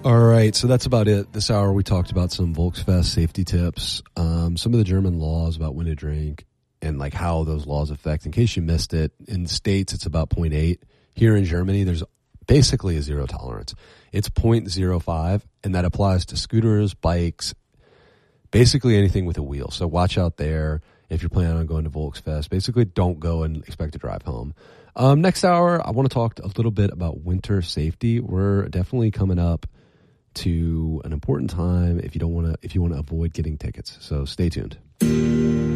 All right, so that's about it. This hour we talked about some Volksfest safety tips, some of the German laws about when to drink, and like how those laws affect. In case you missed it, in the States it's about 0.8. Here in Germany, there's basically a zero tolerance. It's 0.05, and that applies to scooters, bikes, basically anything with a wheel. So watch out there if you're planning on going to Volksfest. Basically, don't go and expect to drive home. Next hour, I want to talk a little bit about winter safety. We're definitely coming up to an important time if you want to avoid getting tickets. So stay tuned.